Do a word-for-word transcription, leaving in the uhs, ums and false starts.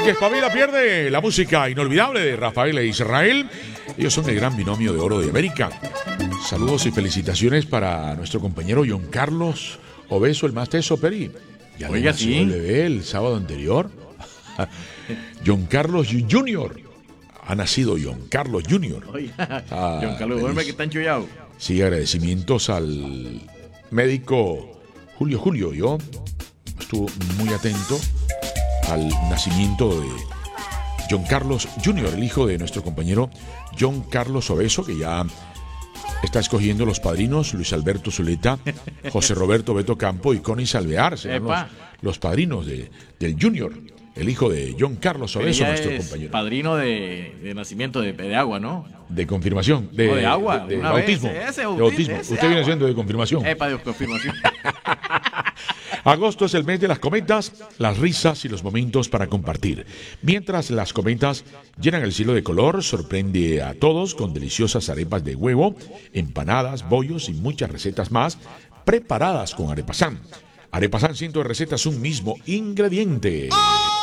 que espabila pierde, la música inolvidable de Rafael e Israel. Ellos son el gran binomio de oro de América. Saludos y felicitaciones para nuestro compañero John Carlos Obeso, el más teso, Peri. Ya Oiga, nació sí. el bebé el sábado anterior. John Carlos Junior Ha nacido John Carlos Junior Oiga, Ah, John Carlos, duerme feliz. que está enchullado. Sí, agradecimientos al médico Julio Julio. Yo estuvo muy atento al nacimiento de John Carlos Junior, el hijo de nuestro compañero John Carlos Obeso, que ya está escogiendo los padrinos: Luis Alberto Zuleta, José Roberto Beto Campo y Connie Salvear. Serán los, Epa. los padrinos de, del Junior, el hijo de John Carlos Obeso, Ella nuestro es compañero. padrino de, de nacimiento de, de agua, ¿no? De confirmación, de, No, de agua, de, de una bautismo. vez, ese de bautismo, bautismo. ese Usted viene agua. siendo de confirmación. Epa, de confirmación. Agosto es el mes de las cometas, las risas y los momentos para compartir. Mientras las cometas llenan el cielo de color, sorprende a todos con deliciosas arepas de huevo, empanadas, bollos y muchas recetas más preparadas con Arepasán. Arepasán, ciento de recetas, un mismo ingrediente.